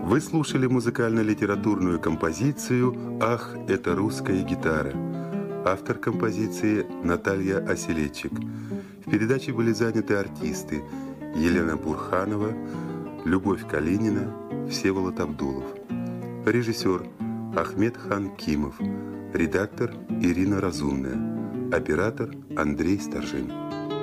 Вы слушали музыкально-литературную композицию «Ах, это русская гитара». Автор композиции Наталья Оселедчик. В передаче были заняты артисты Елена Бурханова, Любовь Калинина, Всеволод Абдулов. Режиссер Ахмед Хан Кимов. Редактор Ирина Разумная. Оператор Андрей Старжин.